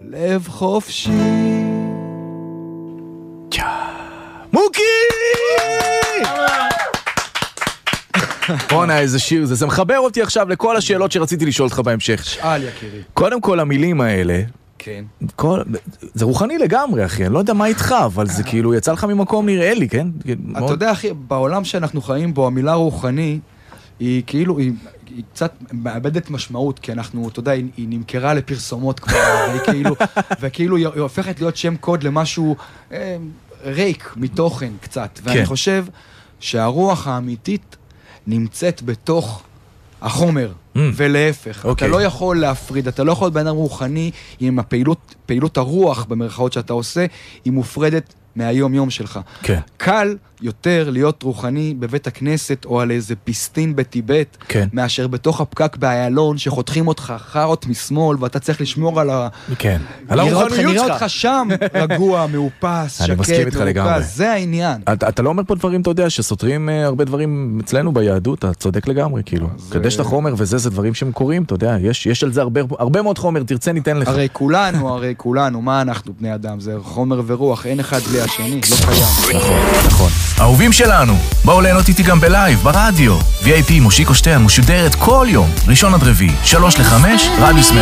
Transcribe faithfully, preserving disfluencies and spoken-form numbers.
לב חופשי. מוקי! בוא'נה, איזה שיר זה. זה מחבר אותי עכשיו לכל השאלות שרציתי לשאול אותך בהמשך. שאל יקירי. קודם כל, המילים האלה, כן. כל, זה רוחני לגמרי, אחי. אני לא יודע מה איתך, אבל זה כאילו יצא לך ממקום נראה לי, כן? אתה יודע, אחי, בעולם שאנחנו חיים בו, המילה רוחני, היא כאילו, היא, היא קצת מאבדת משמעות, כי אנחנו, אתה יודע, היא, היא נמכרה לפרסומות כבר, והיא כאילו, וכאילו היא הופכת להיות שם קוד למשהו אה, ריק מתוכן קצת. ואני כן. חושב שהרוח האמיתית נמצאת בתוך החומר, mm. ולהפך. Okay. אתה לא יכול להפריד, אתה לא יכול בן אדם רוחני, עם הפעילות, פעילות הרוח במרכאות שאתה עושה, היא מופרדת מהיום יום שלך. כן. קל יותר להיות רוחני בבית הכנסת, או על איזה פיסטין בטיבט, כן. מאשר בתוך הפקק באיילון, שחותכים אותך חרות משמאל, ואתה צריך לשמור על ה... כן. על הרוחניות שלך. נראה אותך שם רגוע, מאופס, שקט, מרוכז. זה העניין. אתה, אתה לא אומר פה דברים, אתה יודע, שסותרים uh, הרבה דברים אצלנו ביהדות, אתה צודק לגמרי, כאילו. קדש את החומר וזה, זה דברים שהם קוראים, אתה יודע, יש, יש על זה הרבה, הרבה מאוד חומר, תרצה ניתן לך. הרי כולנו, הרי כולנו, מה אנחנו בני אדם? זה חומר ורוח, אין אחד בלי השני, לא קיים. נכון, נכון. אהובים שלנו, בואו ליהנות איתי גם בלייב, ברדיו. וי איי פי מושיקו שטיין משודרת כל יום, ראשון עד רביעי, שלוש לחמש, רדיוס